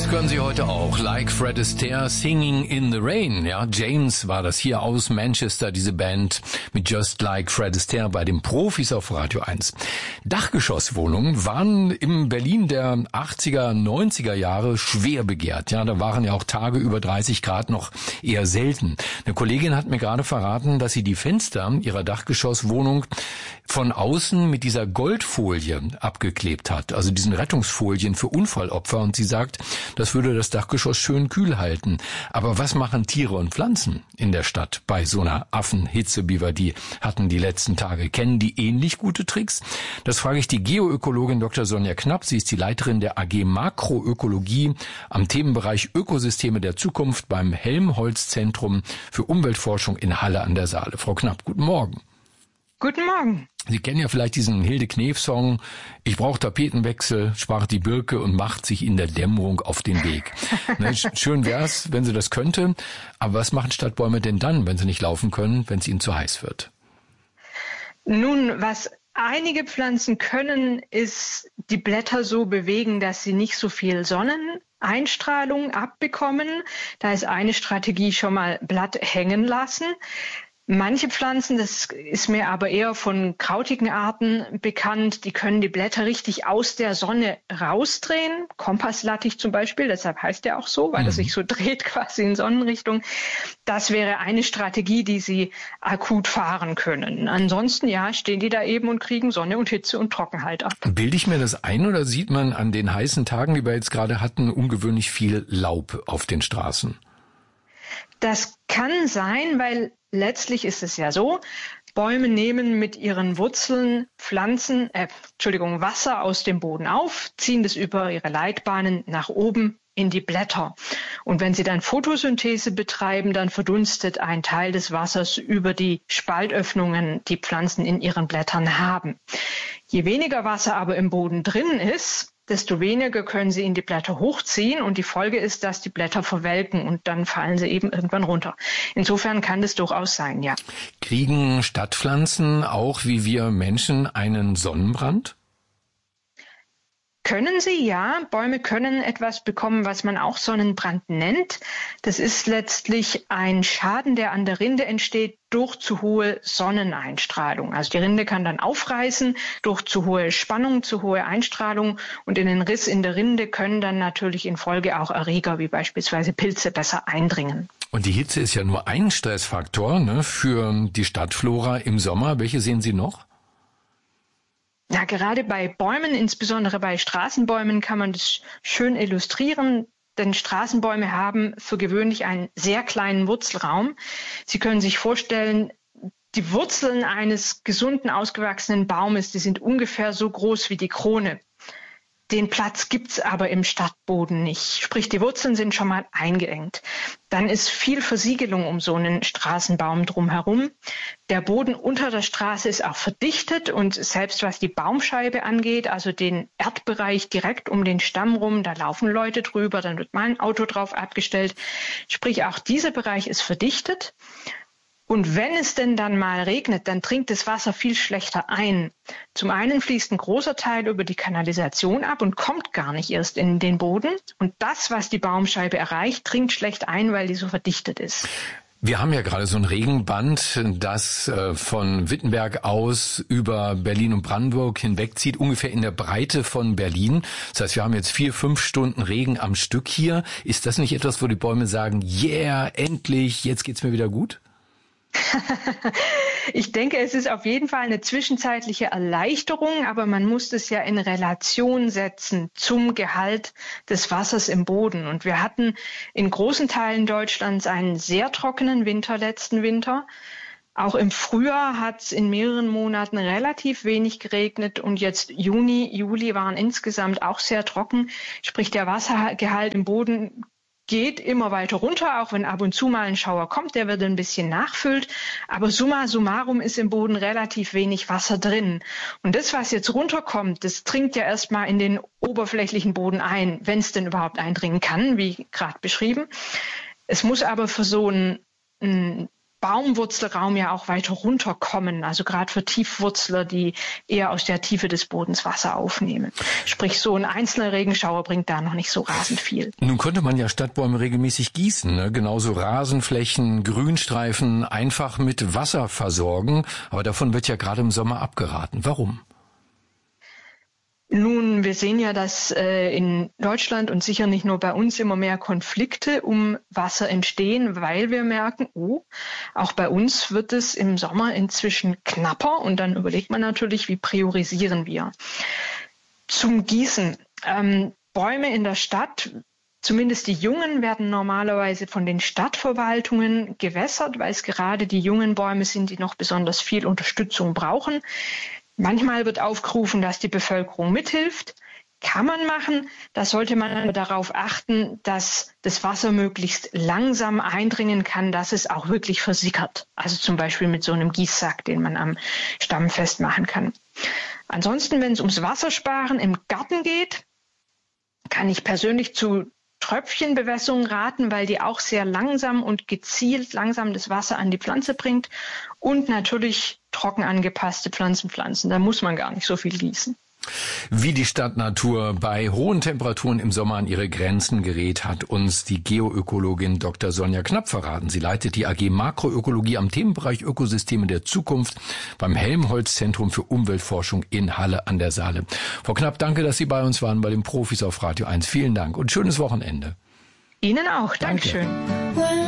Das können Sie heute auch. Like Fred Astaire, Singing in the Rain. Ja, James war das hier aus Manchester, diese Band mit Just Like Fred Astaire bei den Profis auf Radio 1. Dachgeschosswohnungen waren im Berlin der 80er, 90er Jahre schwer begehrt. Ja, da waren ja auch Tage über 30 Grad noch eher selten. Eine Kollegin hat mir gerade verraten, dass sie die Fenster ihrer Dachgeschosswohnung von außen mit dieser Goldfolie abgeklebt hat, also diesen Rettungsfolien für Unfallopfer. Und sie sagt, das würde das Dachgeschoss schön kühl halten. Aber was machen Tiere und Pflanzen in der Stadt bei so einer Affenhitze, wie wir die hatten die letzten Tage? Kennen die ähnlich gute Tricks? Das frage ich die Geoökologin Dr. Sonja Knapp. Sie ist die Leiterin der AG Makroökologie am Themenbereich Ökosysteme der Zukunft beim Helmholtz-Zentrum für Umweltforschung in Halle an der Saale. Frau Knapp, guten Morgen. Guten Morgen. Sie kennen ja vielleicht diesen Hilde Knef-Song, ich brauche Tapetenwechsel, sprach die Birke und macht sich in der Dämmerung auf den Weg. Ne, schön wär's, wenn sie das könnte, aber was machen Stadtbäume denn dann, wenn sie nicht laufen können, wenn es ihnen zu heiß wird? Nun, was einige Pflanzen können, ist die Blätter so bewegen, dass sie nicht so viel Sonneneinstrahlung abbekommen. Da ist eine Strategie schon mal Blatt hängen lassen. Manche Pflanzen, das ist mir aber eher von krautigen Arten bekannt, die können die Blätter richtig aus der Sonne rausdrehen. Kompasslattich zum Beispiel, deshalb heißt der auch so, weil er sich so dreht quasi in Sonnenrichtung. Das wäre eine Strategie, die sie akut fahren können. Ansonsten, ja, stehen die da eben und kriegen Sonne und Hitze und Trockenheit ab. Bilde ich mir das ein oder sieht man an den heißen Tagen, die wir jetzt gerade hatten, ungewöhnlich viel Laub auf den Straßen? Das kann sein, weil letztlich ist es ja so, Bäume nehmen mit ihren Wurzeln Wasser aus dem Boden auf, ziehen das über ihre Leitbahnen nach oben in die Blätter. Und wenn sie dann Photosynthese betreiben, dann verdunstet ein Teil des Wassers über die Spaltöffnungen, die Pflanzen in ihren Blättern haben. Je weniger Wasser aber im Boden drin ist, desto weniger können sie in die Blätter hochziehen und die Folge ist, dass die Blätter verwelken und dann fallen sie eben irgendwann runter. Insofern kann das durchaus sein, ja. Kriegen Stadtpflanzen auch wie wir Menschen einen Sonnenbrand? Können sie, ja. Bäume können etwas bekommen, was man auch Sonnenbrand nennt. Das ist letztlich ein Schaden, der an der Rinde entsteht durch zu hohe Sonneneinstrahlung. Also die Rinde kann dann aufreißen durch zu hohe Spannung, zu hohe Einstrahlung und in den Riss in der Rinde können dann natürlich in Folge auch Erreger wie beispielsweise Pilze besser eindringen. Und die Hitze ist ja nur ein Stressfaktor, ne, für die Stadtflora im Sommer. Welche sehen Sie noch? Ja, gerade bei Bäumen, insbesondere bei Straßenbäumen, kann man das schön illustrieren, denn Straßenbäume haben für gewöhnlich einen sehr kleinen Wurzelraum. Sie können sich vorstellen, die Wurzeln eines gesunden, ausgewachsenen Baumes, die sind ungefähr so groß wie die Krone. Den Platz gibt's aber im Stadtboden nicht. Sprich, die Wurzeln sind schon mal eingeengt. Dann ist viel Versiegelung um so einen Straßenbaum drumherum. Der Boden unter der Straße ist auch verdichtet und selbst was die Baumscheibe angeht, also den Erdbereich direkt um den Stamm rum, da laufen Leute drüber, dann wird mal ein Auto drauf abgestellt. Sprich, auch dieser Bereich ist verdichtet. Und wenn es denn dann mal regnet, dann dringt das Wasser viel schlechter ein. Zum einen fließt ein großer Teil über die Kanalisation ab und kommt gar nicht erst in den Boden. Und das, was die Baumscheibe erreicht, dringt schlecht ein, weil die so verdichtet ist. Wir haben ja gerade so ein Regenband, das von Wittenberg aus über Berlin und Brandenburg hinwegzieht, ungefähr in der Breite von Berlin. Das heißt, wir haben jetzt 4-5 Stunden Regen am Stück hier. Ist das nicht etwas, wo die Bäume sagen, yeah, endlich, jetzt geht's mir wieder gut? Ich denke, es ist auf jeden Fall eine zwischenzeitliche Erleichterung, aber man muss das ja in Relation setzen zum Gehalt des Wassers im Boden. Und wir hatten in großen Teilen Deutschlands einen sehr trockenen Winter letzten Winter. Auch im Frühjahr hat es in mehreren Monaten relativ wenig geregnet und jetzt Juni, Juli waren insgesamt auch sehr trocken. Sprich, der Wassergehalt im Boden geht immer weiter runter, auch wenn ab und zu mal ein Schauer kommt, der wird ein bisschen nachfüllt. Aber summa summarum ist im Boden relativ wenig Wasser drin. Und das, was jetzt runterkommt, das dringt ja erstmal in den oberflächlichen Boden ein, wenn es denn überhaupt eindringen kann, wie gerade beschrieben. Es muss aber für so ein Baumwurzelraum ja auch weiter runterkommen, also gerade für Tiefwurzler, die eher aus der Tiefe des Bodens Wasser aufnehmen. Sprich, so ein einzelner Regenschauer bringt da noch nicht so rasend viel. Nun könnte man ja Stadtbäume regelmäßig gießen, ne? Genauso Rasenflächen, Grünstreifen einfach mit Wasser versorgen, aber davon wird ja gerade im Sommer abgeraten. Warum? Nun, wir sehen ja, dass in Deutschland und sicher nicht nur bei uns immer mehr Konflikte um Wasser entstehen, weil wir merken, auch bei uns wird es im Sommer inzwischen knapper und dann überlegt man natürlich, wie priorisieren wir. Zum Gießen. Bäume in der Stadt, zumindest die jungen, werden normalerweise von den Stadtverwaltungen gewässert, weil es gerade die jungen Bäume sind, die noch besonders viel Unterstützung brauchen. Manchmal wird aufgerufen, dass die Bevölkerung mithilft. Kann man machen. Da sollte man aber darauf achten, dass das Wasser möglichst langsam eindringen kann, dass es auch wirklich versickert. Also zum Beispiel mit so einem Gießsack, den man am Stamm festmachen kann. Ansonsten, wenn es ums Wassersparen im Garten geht, kann ich persönlich zu Tröpfchenbewässerung raten, weil die auch sehr langsam und gezielt langsam das Wasser an die Pflanze bringt. Und natürlich trocken angepasste Pflanzen. Da muss man gar nicht so viel gießen. Wie die Stadtnatur bei hohen Temperaturen im Sommer an ihre Grenzen gerät, hat uns die Geoökologin Dr. Sonja Knapp verraten. Sie leitet die AG Makroökologie am Themenbereich Ökosysteme der Zukunft beim Helmholtz-Zentrum für Umweltforschung in Halle an der Saale. Frau Knapp, danke, dass Sie bei uns waren bei den Profis auf Radio 1. Vielen Dank und schönes Wochenende. Ihnen auch. Dankeschön.